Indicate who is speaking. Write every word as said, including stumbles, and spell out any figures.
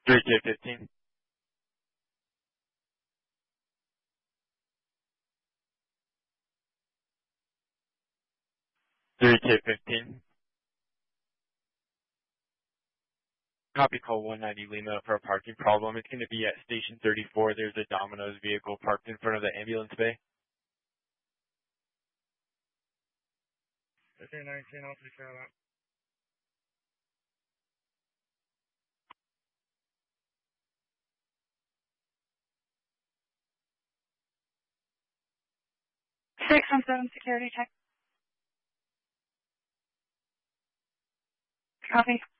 Speaker 1: three K fifteen. three K fifteen. Copy call one ninety Lima for a parking problem. It's going to be at station thirty-four. There's a Domino's vehicle parked in front of the ambulance bay.
Speaker 2: Okay, nineteen, I'll take care of that.
Speaker 3: six one seven security check. Copy.